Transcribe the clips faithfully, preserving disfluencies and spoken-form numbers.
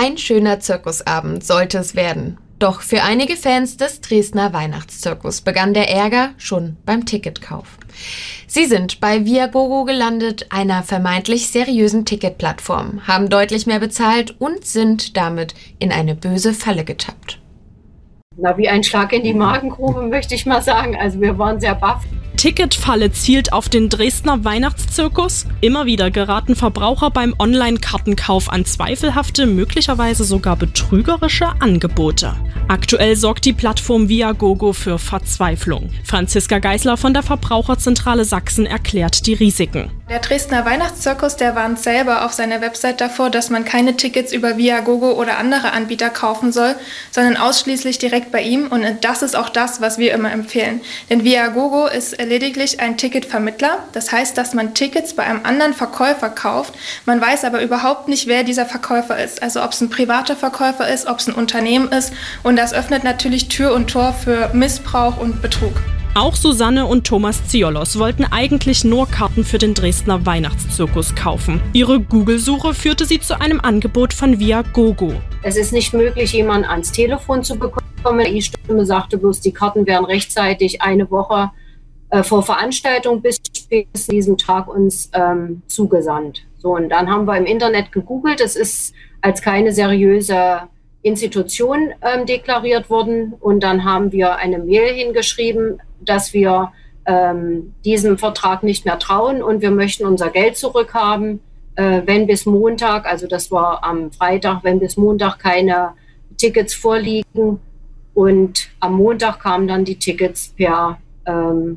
Ein schöner Zirkusabend sollte es werden. Doch für einige Fans des Dresdner Weihnachtszirkus begann der Ärger schon beim Ticketkauf. Sie sind bei Viagogo gelandet, einer vermeintlich seriösen Ticketplattform, haben deutlich mehr bezahlt und sind damit in eine böse Falle getappt. Na, wie ein Schlag in die Magengrube, möchte ich mal sagen. Also wir waren sehr baff. Ticketfalle zielt auf den Dresdner Weihnachtszirkus. Immer wieder geraten Verbraucher beim Online-Kartenkauf an zweifelhafte, möglicherweise sogar betrügerische Angebote. Aktuell sorgt die Plattform Viagogo für Verzweiflung. Franziska Geisler von der Verbraucherzentrale Sachsen erklärt die Risiken. Der Dresdner Weihnachtszirkus, der warnt selber auf seiner Website davor, dass man keine Tickets über Viagogo oder andere Anbieter kaufen soll, sondern ausschließlich direkt bei ihm. Und das ist auch das, was wir immer empfehlen. Denn Viagogo ist lediglich ein Ticketvermittler. Das heißt, dass man Tickets bei einem anderen Verkäufer kauft. Man weiß aber überhaupt nicht, wer dieser Verkäufer ist. Also ob es ein privater Verkäufer ist, ob es ein Unternehmen ist. Und das öffnet natürlich Tür und Tor für Missbrauch und Betrug. Auch Susanne und Thomas Ziolos wollten eigentlich nur Karten für den Dresdner Weihnachtszirkus kaufen. Ihre Google-Suche führte sie zu einem Angebot von Viagogo. Es ist nicht möglich, jemanden ans Telefon zu bekommen. Die Stimme sagte bloß, die Karten werden rechtzeitig eine Woche äh, vor Veranstaltung bis spätestens diesem Tag uns ähm, zugesandt. So, und dann haben wir im Internet gegoogelt. Es ist als keine seriöse Institution ähm, deklariert worden. Und dann haben wir eine Mail hingeschrieben, dass wir ähm, diesem Vertrag nicht mehr trauen und wir möchten unser Geld zurückhaben, äh, wenn bis Montag, also das war am Freitag, wenn bis Montag keine Tickets vorliegen. Und am Montag kamen dann die Tickets per, ähm,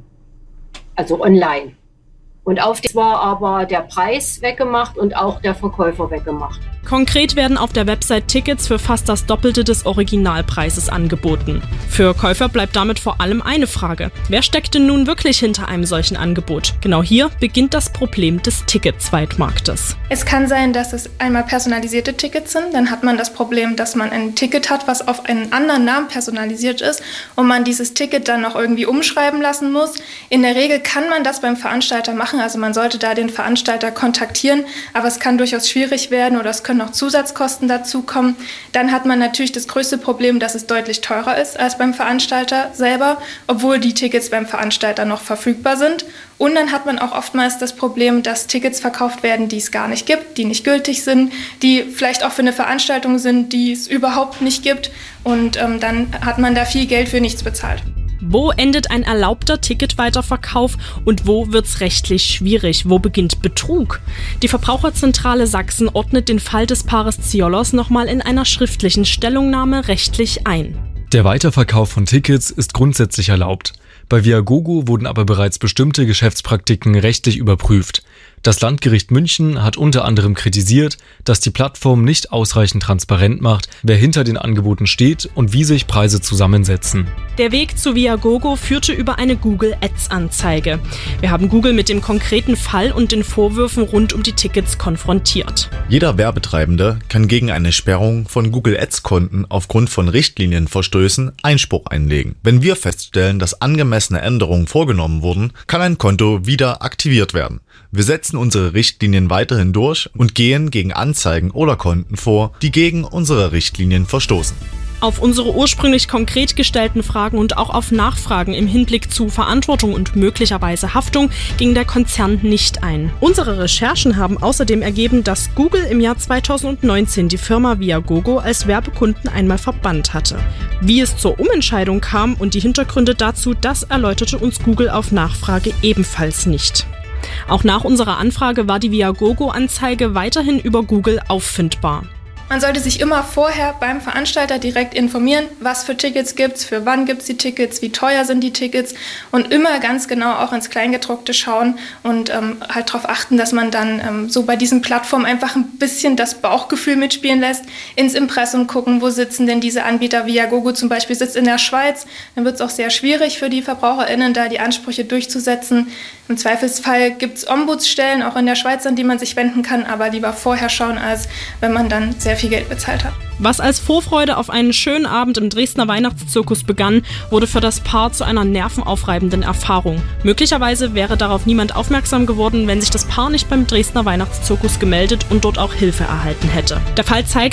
also online. Und auf das war aber der Preis weggemacht und auch der Verkäufer weggemacht. Konkret werden auf der Website Tickets für fast das Doppelte des Originalpreises angeboten. Für Käufer bleibt damit vor allem eine Frage: Wer steckt denn nun wirklich hinter einem solchen Angebot? Genau hier beginnt das Problem des Tickets-Zweitmarktes. Es kann sein, dass es einmal personalisierte Tickets sind. Dann hat man das Problem, dass man ein Ticket hat, was auf einen anderen Namen personalisiert ist und man dieses Ticket dann noch irgendwie umschreiben lassen muss. In der Regel kann man das beim Veranstalter machen, also man sollte da den Veranstalter kontaktieren, aber es kann durchaus schwierig werden oder es können noch Zusatzkosten dazukommen. Dann hat man natürlich das größte Problem, dass es deutlich teurer ist als beim Veranstalter selber, obwohl die Tickets beim Veranstalter noch verfügbar sind. Und dann hat man auch oftmals das Problem, dass Tickets verkauft werden, die es gar nicht gibt, die nicht gültig sind, die vielleicht auch für eine Veranstaltung sind, die es überhaupt nicht gibt. Und ähm, dann hat man da viel Geld für nichts bezahlt. Wo endet ein erlaubter Ticketweiterverkauf und wo wird's rechtlich schwierig? Wo beginnt Betrug? Die Verbraucherzentrale Sachsen ordnet den Fall des Paares Ziolos nochmal in einer schriftlichen Stellungnahme rechtlich ein. Der Weiterverkauf von Tickets ist grundsätzlich erlaubt. Bei Viagogo wurden aber bereits bestimmte Geschäftspraktiken rechtlich überprüft. Das Landgericht München hat unter anderem kritisiert, dass die Plattform nicht ausreichend transparent macht, wer hinter den Angeboten steht und wie sich Preise zusammensetzen. Der Weg zu Viagogo führte über eine Google-Ads-Anzeige. Wir haben Google mit dem konkreten Fall und den Vorwürfen rund um die Tickets konfrontiert. Jeder Werbetreibende kann gegen eine Sperrung von Google-Ads-Konten aufgrund von Richtlinienverstößen Einspruch einlegen. Wenn wir feststellen, dass angemessene Änderungen vorgenommen wurden, kann ein Konto wieder aktiviert werden. Wir setzen unsere Richtlinien weiterhin durch und gehen gegen Anzeigen oder Konten vor, die gegen unsere Richtlinien verstoßen. Auf unsere ursprünglich konkret gestellten Fragen und auch auf Nachfragen im Hinblick zu Verantwortung und möglicherweise Haftung ging der Konzern nicht ein. Unsere Recherchen haben außerdem ergeben, dass Google im Jahr zweitausendneunzehn die Firma Viagogo als Werbekunden einmal verbannt hatte. Wie es zur Umentscheidung kam und die Hintergründe dazu, das erläuterte uns Google auf Nachfrage ebenfalls nicht. Auch nach unserer Anfrage war die Viagogo-Anzeige weiterhin über Google auffindbar. Man sollte sich immer vorher beim Veranstalter direkt informieren, was für Tickets gibt's, für wann gibt's die Tickets, wie teuer sind die Tickets und immer ganz genau auch ins Kleingedruckte schauen und ähm, halt darauf achten, dass man dann ähm, so bei diesen Plattformen einfach ein bisschen das Bauchgefühl mitspielen lässt, ins Impressum gucken, wo sitzen denn diese Anbieter. Viagogo zum Beispiel sitzt in der Schweiz, dann wird es auch sehr schwierig für die VerbraucherInnen, da die Ansprüche durchzusetzen. Im Zweifelsfall gibt's Ombudsstellen auch in der Schweiz, an die man sich wenden kann, aber lieber vorher schauen, als wenn man dann sehr viel Geld bezahlt hat. Was als Vorfreude auf einen schönen Abend im Dresdner Weihnachtszirkus begann, wurde für das Paar zu einer nervenaufreibenden Erfahrung. Möglicherweise wäre darauf niemand aufmerksam geworden, wenn sich das Paar nicht beim Dresdner Weihnachtszirkus gemeldet und dort auch Hilfe erhalten hätte. Der Fall zeigt,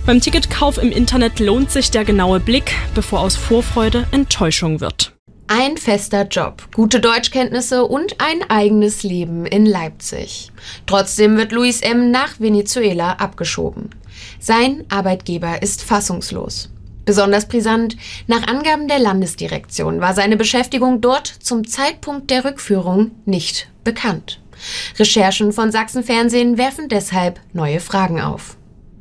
Beim Ticketkauf im Internet lohnt sich der genaue Blick, bevor aus Vorfreude Enttäuschung wird. Ein fester Job, gute Deutschkenntnisse und ein eigenes Leben in Leipzig. Trotzdem wird Luis M. nach Venezuela abgeschoben. Sein Arbeitgeber ist fassungslos. Besonders brisant, nach Angaben der Landesdirektion war seine Beschäftigung dort zum Zeitpunkt der Rückführung nicht bekannt. Recherchen von Sachsen-Fernsehen werfen deshalb neue Fragen auf.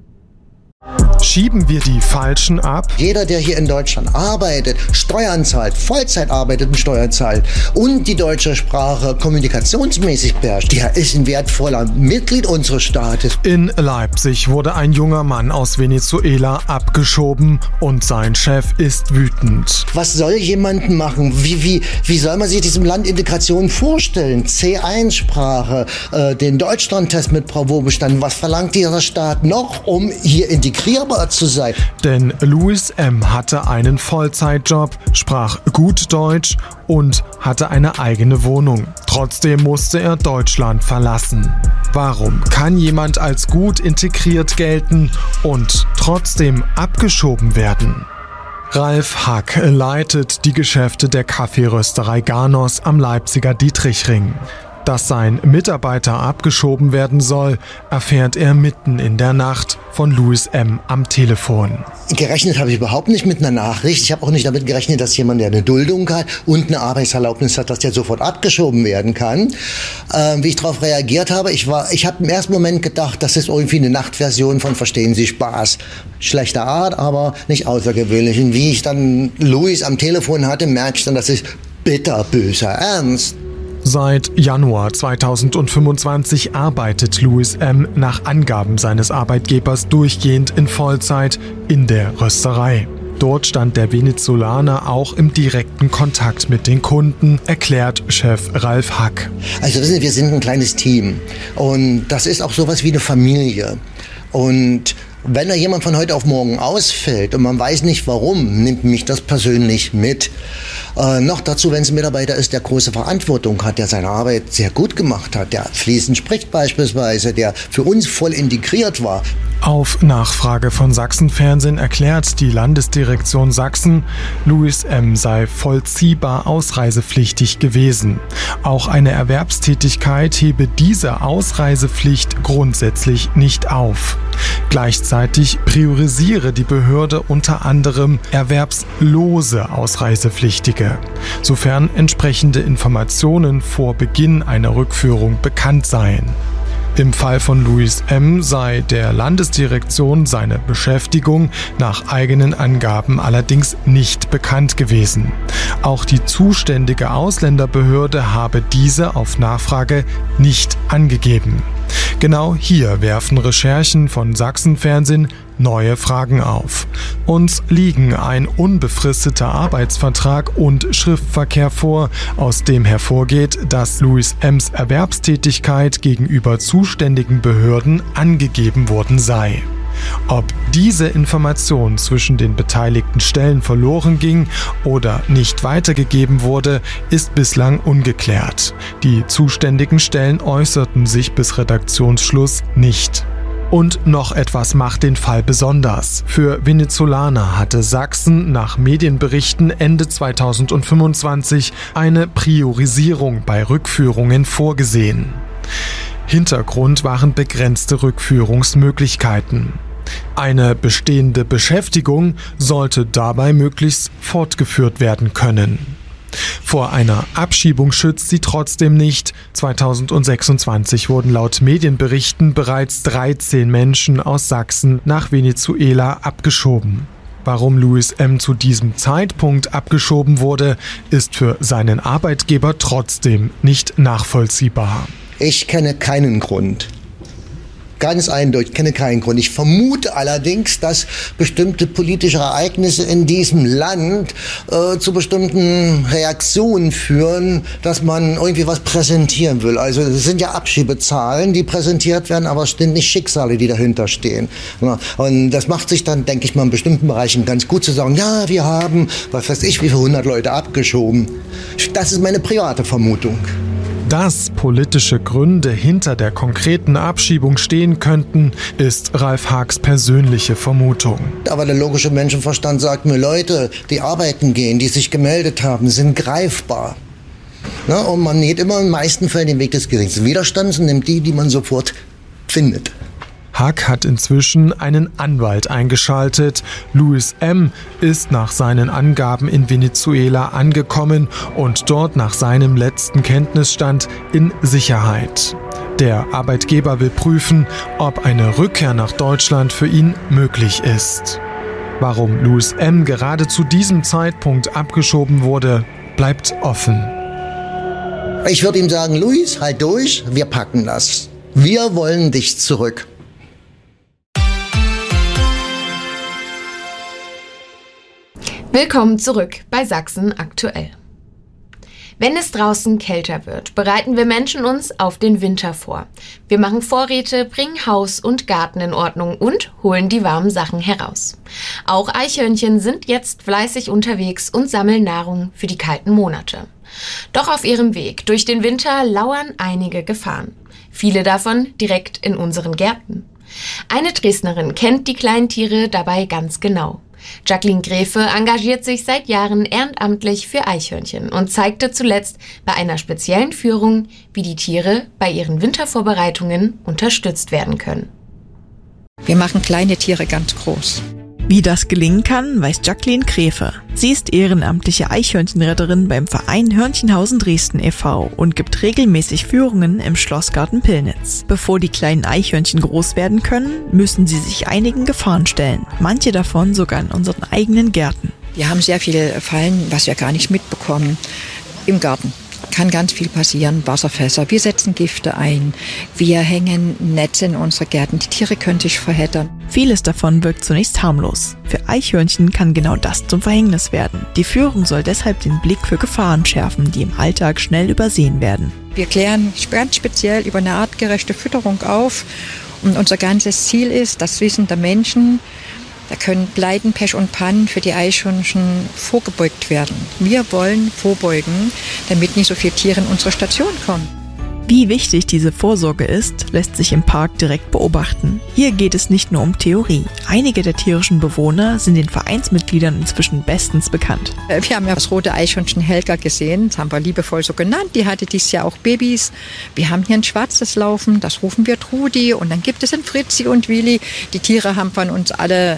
Schieben wir die Falschen ab? Jeder, der hier in Deutschland arbeitet, Steuern zahlt, Vollzeit arbeitet und Steuern zahlt und die deutsche Sprache kommunikationsmäßig beherrscht, der ist ein wertvoller Mitglied unseres Staates. In Leipzig wurde ein junger Mann aus Venezuela abgeschoben und sein Chef ist wütend. Was soll jemanden machen? Wie, wie, wie soll man sich diesem Land Integration vorstellen? C eins Sprache, äh, den Deutschlandtest mit Bravo bestanden. Was verlangt dieser Staat noch, um hier integrierbar zu sein? Denn Luis M. hatte einen Vollzeitjob, sprach gut Deutsch und hatte eine eigene Wohnung. Trotzdem musste er Deutschland verlassen. Warum kann jemand als gut integriert gelten und trotzdem abgeschoben werden? Ralf Hack leitet die Geschäfte der Kaffeerösterei Ganos am Leipziger Dietrichring. Dass sein Mitarbeiter abgeschoben werden soll, erfährt er mitten in der Nacht von Luis M. am Telefon. Gerechnet habe ich überhaupt nicht mit einer Nachricht. Ich habe auch nicht damit gerechnet, dass jemand, der eine Duldung hat und eine Arbeitserlaubnis hat, dass der sofort abgeschoben werden kann. Ähm, wie ich darauf reagiert habe, ich war, ich habe im ersten Moment gedacht, das ist irgendwie eine Nachtversion von Verstehen Sie Spaß. Schlechter Art, aber nicht außergewöhnlich. Und wie ich dann Luis am Telefon hatte, merkte ich dann, das ist bitterböser Ernst. Seit Januar zweitausendfünfundzwanzig arbeitet Luis M. nach Angaben seines Arbeitgebers durchgehend in Vollzeit in der Rösterei. Dort stand der Venezolaner auch im direkten Kontakt mit den Kunden, erklärt Chef Ralf Hack. Also wissen Sie, wir sind ein kleines Team und das ist auch sowas wie eine Familie. Und wenn da jemand von heute auf morgen ausfällt und man weiß nicht warum, nimmt mich das persönlich mit. Äh, noch dazu, wenn es ein Mitarbeiter ist, der große Verantwortung hat, der seine Arbeit sehr gut gemacht hat, der fließend spricht beispielsweise, der für uns voll integriert war. Auf Nachfrage von Sachsen-Fernsehen erklärt die Landesdirektion Sachsen, Luis M. sei vollziehbar ausreisepflichtig gewesen. Auch eine Erwerbstätigkeit hebe diese Ausreisepflicht grundsätzlich nicht auf. Gleichzeitig priorisiere die Behörde unter anderem erwerbslose Ausreisepflichtige, sofern entsprechende Informationen vor Beginn einer Rückführung bekannt seien. Im Fall von Luis M. sei der Landesdirektion seine Beschäftigung nach eigenen Angaben allerdings nicht bekannt gewesen. Auch die zuständige Ausländerbehörde habe diese auf Nachfrage nicht angegeben. Genau hier werfen Recherchen von Sachsen-Fernsehen neue Fragen auf. Uns liegen ein unbefristeter Arbeitsvertrag und Schriftverkehr vor, aus dem hervorgeht, dass Luis M.'s Erwerbstätigkeit gegenüber zuständigen Behörden angegeben worden sei. Ob diese Information zwischen den beteiligten Stellen verloren ging oder nicht weitergegeben wurde, ist bislang ungeklärt. Die zuständigen Stellen äußerten sich bis Redaktionsschluss nicht. Und noch etwas macht den Fall besonders. Für Venezolaner hatte Sachsen nach Medienberichten Ende zweitausendfünfundzwanzig eine Priorisierung bei Rückführungen vorgesehen. Hintergrund waren begrenzte Rückführungsmöglichkeiten. Eine bestehende Beschäftigung sollte dabei möglichst fortgeführt werden können. Vor einer Abschiebung schützt sie trotzdem nicht. zweitausendsechsundzwanzig wurden laut Medienberichten bereits dreizehn Menschen aus Sachsen nach Venezuela abgeschoben. Warum Luis M. zu diesem Zeitpunkt abgeschoben wurde, ist für seinen Arbeitgeber trotzdem nicht nachvollziehbar. Ich kenne keinen Grund. Ganz eindeutig, kenne keinen Grund. Ich vermute allerdings, dass bestimmte politische Ereignisse in diesem Land äh, zu bestimmten Reaktionen führen, dass man irgendwie was präsentieren will. Also es sind ja Abschiebezahlen, die präsentiert werden, aber es sind nicht Schicksale, die dahinter stehen. Ja, und das macht sich dann, denke ich mal, in bestimmten Bereichen ganz gut zu sagen, ja, wir haben, was weiß ich, wie viele hundert Leute abgeschoben. Das ist meine private Vermutung. Dass politische Gründe hinter der konkreten Abschiebung stehen könnten, ist Ralf Haags persönliche Vermutung. Aber der logische Menschenverstand sagt mir, Leute, die arbeiten gehen, die sich gemeldet haben, sind greifbar. Na, und man geht immer in den meisten Fällen den Weg des geringsten Widerstands und nimmt die, die man sofort findet. Haag hat inzwischen einen Anwalt eingeschaltet. Luis M. ist nach seinen Angaben in Venezuela angekommen und dort nach seinem letzten Kenntnisstand in Sicherheit. Der Arbeitgeber will prüfen, ob eine Rückkehr nach Deutschland für ihn möglich ist. Warum Luis M. gerade zu diesem Zeitpunkt abgeschoben wurde, bleibt offen. Ich würde ihm sagen, Luis, halt durch, wir packen das. Wir wollen dich zurück. Willkommen zurück bei Sachsen aktuell. Wenn es draußen kälter wird, bereiten wir Menschen uns auf den Winter vor. Wir machen Vorräte, bringen Haus und Garten in Ordnung und holen die warmen Sachen heraus. Auch Eichhörnchen sind jetzt fleißig unterwegs und sammeln Nahrung für die kalten Monate. Doch auf ihrem Weg durch den Winter lauern einige Gefahren. Viele davon direkt in unseren Gärten. Eine Dresdnerin kennt die kleinen Tiere dabei ganz genau. Jacqueline Gräfe engagiert sich seit Jahren ehrenamtlich für Eichhörnchen und zeigte zuletzt bei einer speziellen Führung, wie die Tiere bei ihren Wintervorbereitungen unterstützt werden können. Wir machen kleine Tiere ganz groß. Wie das gelingen kann, weiß Jacqueline Gräfe. Sie ist ehrenamtliche Eichhörnchenretterin beim Verein Hörnchenhausen Dresden e V und gibt regelmäßig Führungen im Schlossgarten Pillnitz. Bevor die kleinen Eichhörnchen groß werden können, müssen sie sich einigen Gefahren stellen. Manche davon sogar in unseren eigenen Gärten. Wir haben sehr viele Fallen, was wir gar nicht mitbekommen, im Garten. Kann ganz viel passieren, Wasserfässer, wir setzen Gifte ein, wir hängen Netze in unsere Gärten, die Tiere können sich verheddern. Vieles davon wirkt zunächst harmlos. Für Eichhörnchen kann genau das zum Verhängnis werden. Die Führung soll deshalb den Blick für Gefahren schärfen, die im Alltag schnell übersehen werden. Wir klären ganz speziell über eine artgerechte Fütterung auf und unser ganzes Ziel ist, das Wissen der Menschen, da können Pleiten, Pech und Pannen für die Eichhörnchen vorgebeugt werden. Wir wollen vorbeugen, damit nicht so viele Tiere in unsere Station kommen. Wie wichtig diese Vorsorge ist, lässt sich im Park direkt beobachten. Hier geht es nicht nur um Theorie. Einige der tierischen Bewohner sind den Vereinsmitgliedern inzwischen bestens bekannt. Wir haben ja das rote Eichhörnchen Helga gesehen, das haben wir liebevoll so genannt. Die hatte dieses Jahr auch Babys. Wir haben hier ein schwarzes Laufen, das rufen wir Trudi. Und dann gibt es ein Fritzi und Willi. Die Tiere haben von uns alle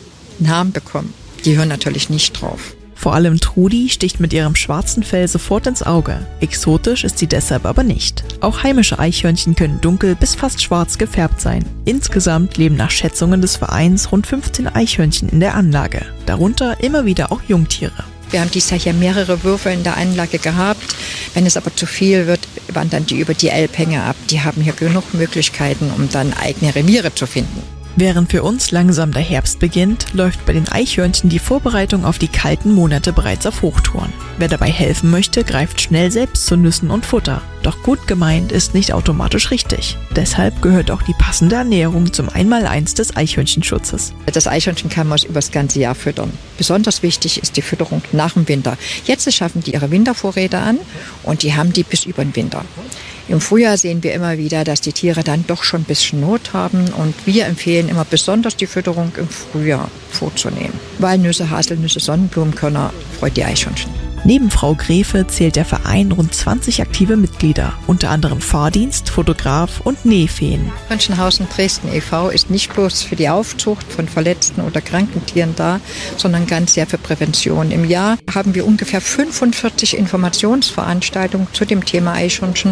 Namen bekommen. Die hören natürlich nicht drauf. Vor allem Trudi sticht mit ihrem schwarzen Fell sofort ins Auge. Exotisch ist sie deshalb aber nicht. Auch heimische Eichhörnchen können dunkel bis fast schwarz gefärbt sein. Insgesamt leben nach Schätzungen des Vereins rund fünfzehn Eichhörnchen in der Anlage. Darunter immer wieder auch Jungtiere. Wir haben dieses Jahr hier mehrere Würfe in der Anlage gehabt. Wenn es aber zu viel wird, wandern die über die Elbhänge ab. Die haben hier genug Möglichkeiten, um dann eigene Reviere zu finden. Während für uns langsam der Herbst beginnt, läuft bei den Eichhörnchen die Vorbereitung auf die kalten Monate bereits auf Hochtouren. Wer dabei helfen möchte, greift schnell selbst zu Nüssen und Futter. Doch gut gemeint ist nicht automatisch richtig. Deshalb gehört auch die passende Ernährung zum Einmaleins des Eichhörnchenschutzes. Das Eichhörnchen kann man über das ganze Jahr füttern. Besonders wichtig ist die Fütterung nach dem Winter. Jetzt schaffen die ihre Wintervorräte an und die haben die bis über den Winter. Im Frühjahr sehen wir immer wieder, dass die Tiere dann doch schon ein bisschen Not haben und wir empfehlen immer besonders die Fütterung im Frühjahr vorzunehmen. Walnüsse, Haselnüsse, Sonnenblumenkörner freut die Eichhörnchen. Neben Frau Gräfe zählt der Verein rund zwanzig aktive Mitglieder, unter anderem Fahrdienst, Fotograf und Nähfeen. Hörnchenhausen Dresden e V ist nicht bloß für die Aufzucht von verletzten oder kranken Tieren da, sondern ganz sehr für Prävention. Im Jahr haben wir ungefähr fünfundvierzig Informationsveranstaltungen zu dem Thema Eichhörnchen,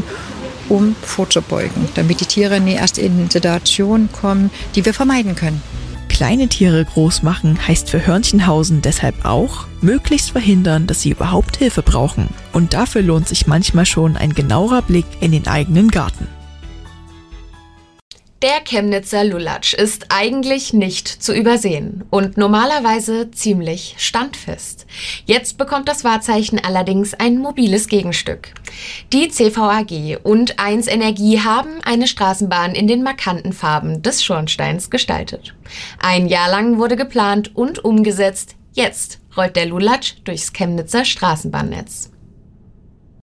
um vorzubeugen, damit die Tiere nie erst in Situationen kommen, die wir vermeiden können. Kleine Tiere groß machen heißt für Hörnchenhausen deshalb auch, möglichst verhindern, dass sie überhaupt Hilfe brauchen. Und dafür lohnt sich manchmal schon ein genauerer Blick in den eigenen Garten. Der Chemnitzer Lulatsch ist eigentlich nicht zu übersehen und normalerweise ziemlich standfest. Jetzt bekommt das Wahrzeichen allerdings ein mobiles Gegenstück. Die C V A G und eins Energie haben eine Straßenbahn in den markanten Farben des Schornsteins gestaltet. Ein Jahr lang wurde geplant und umgesetzt. Jetzt rollt der Lulatsch durchs Chemnitzer Straßenbahnnetz.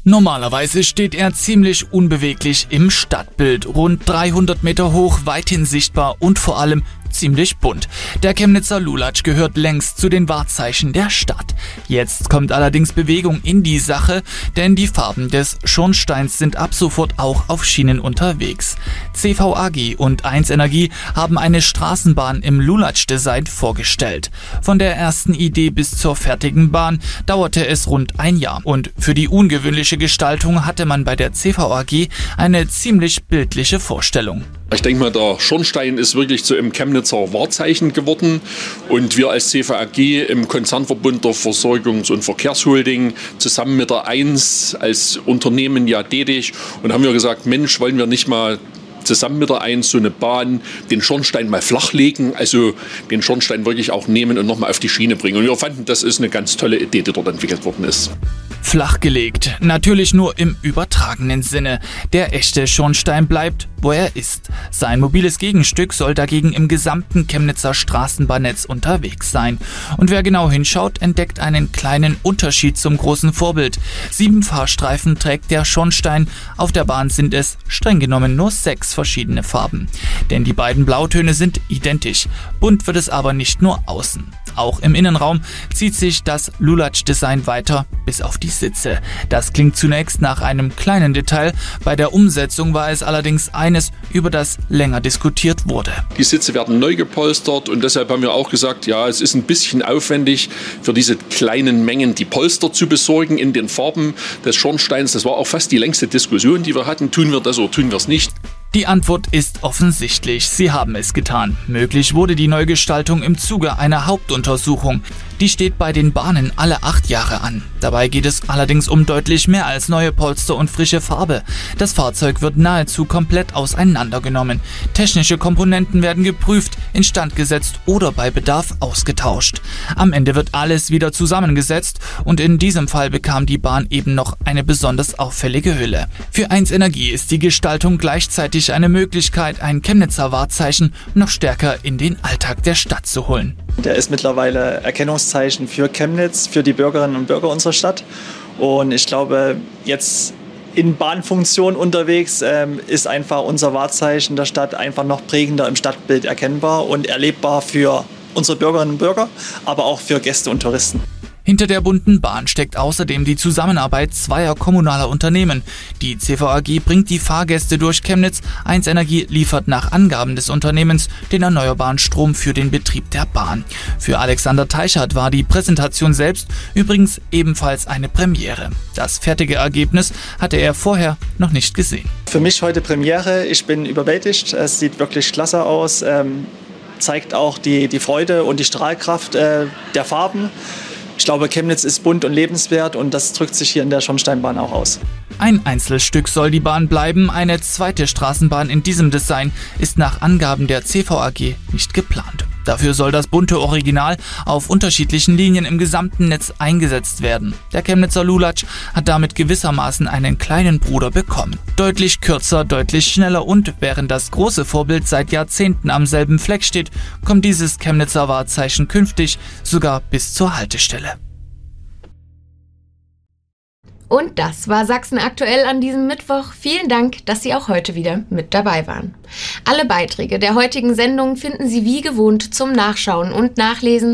Normalerweise steht er ziemlich unbeweglich im Stadtbild, rund dreihundert Meter hoch, weithin sichtbar und vor allem ziemlich bunt. Der Chemnitzer Lulatsch gehört längst zu den Wahrzeichen der Stadt. Jetzt kommt allerdings Bewegung in die Sache, denn die Farben des Schornsteins sind ab sofort auch auf Schienen unterwegs. C V A G und eins Energie haben eine Straßenbahn im Lulatsch-Design vorgestellt. Von der ersten Idee bis zur fertigen Bahn dauerte es rund ein Jahr und für die ungewöhnliche Gestaltung hatte man bei der C V A G eine ziemlich bildliche Vorstellung. Ich denke mal, der Schornstein ist wirklich zu einem Chemnitzer Wahrzeichen geworden und wir als C V A G im Konzernverbund der Versorgungs- und Verkehrsholding zusammen mit der eins als Unternehmen ja tätig und haben wir gesagt, Mensch, wollen wir nicht mal zusammen mit der eins so eine Bahn den Schornstein mal flachlegen, also den Schornstein wirklich auch nehmen und nochmal auf die Schiene bringen. Und wir fanden, das ist eine ganz tolle Idee, die dort entwickelt worden ist. Flachgelegt, natürlich nur im übertragenen Sinne. Der echte Schornstein bleibt, wo er ist. Sein mobiles Gegenstück soll dagegen im gesamten Chemnitzer Straßenbahnnetz unterwegs sein. Und wer genau hinschaut, entdeckt einen kleinen Unterschied zum großen Vorbild. Sieben Fahrstreifen trägt der Schornstein, auf der Bahn sind es streng genommen nur sechs verschiedene Farben. Denn die beiden Blautöne sind identisch. Bunt wird es aber nicht nur außen. Auch im Innenraum zieht sich das Lulatsch-Design weiter bis auf die Sitze. Das klingt zunächst nach einem kleinen Detail. Bei der Umsetzung war es allerdings eines, über das länger diskutiert wurde. Die Sitze werden neu gepolstert und deshalb haben wir auch gesagt, ja, es ist ein bisschen aufwendig für diese kleinen Mengen die Polster zu besorgen in den Farben des Schornsteins. Das war auch fast die längste Diskussion, die wir hatten. Tun wir das oder tun wir es nicht? Die Antwort ist offensichtlich. Sie haben es getan. Möglich wurde die Neugestaltung im Zuge einer Hauptuntersuchung. Die steht bei den Bahnen alle acht Jahre an. Dabei geht es allerdings um deutlich mehr als neue Polster und frische Farbe. Das Fahrzeug wird nahezu komplett auseinandergenommen. Technische Komponenten werden geprüft, instand gesetzt oder bei Bedarf ausgetauscht. Am Ende wird alles wieder zusammengesetzt und in diesem Fall bekam die Bahn eben noch eine besonders auffällige Hülle. Für eins Energie ist die Gestaltung gleichzeitig eine Möglichkeit, ein Chemnitzer Wahrzeichen noch stärker in den Alltag der Stadt zu holen. Der ist mittlerweile Erkennungszeichen für Chemnitz, für die Bürgerinnen und Bürger unserer Stadt. Und ich glaube, jetzt in Bahnfunktion unterwegs ähm, ist einfach unser Wahrzeichen der Stadt einfach noch prägender im Stadtbild erkennbar und erlebbar für unsere Bürgerinnen und Bürger, aber auch für Gäste und Touristen. Hinter der bunten Bahn steckt außerdem die Zusammenarbeit zweier kommunaler Unternehmen. Die C V A G bringt die Fahrgäste durch Chemnitz, eins Energie liefert nach Angaben des Unternehmens den erneuerbaren Strom für den Betrieb der Bahn. Für Alexander Teichert war die Präsentation selbst übrigens ebenfalls eine Premiere. Das fertige Ergebnis hatte er vorher noch nicht gesehen. Für mich heute Premiere, ich bin überwältigt, es sieht wirklich klasse aus, ähm, zeigt auch die, die Freude und die Strahlkraft äh, der Farben. Ich glaube, Chemnitz ist bunt und lebenswert und das drückt sich hier in der Schornsteinbahn auch aus. Ein Einzelstück soll die Bahn bleiben. Eine zweite Straßenbahn in diesem Design ist nach Angaben der C V A G nicht geplant. Dafür soll das bunte Original auf unterschiedlichen Linien im gesamten Netz eingesetzt werden. Der Chemnitzer Lulatsch hat damit gewissermaßen einen kleinen Bruder bekommen. Deutlich kürzer, deutlich schneller und während das große Vorbild seit Jahrzehnten am selben Fleck steht, kommt dieses Chemnitzer Wahrzeichen künftig sogar bis zur Haltestelle. Und das war Sachsen aktuell an diesem Mittwoch. Vielen Dank, dass Sie auch heute wieder mit dabei waren. Alle Beiträge der heutigen Sendung finden Sie wie gewohnt zum Nachschauen und Nachlesen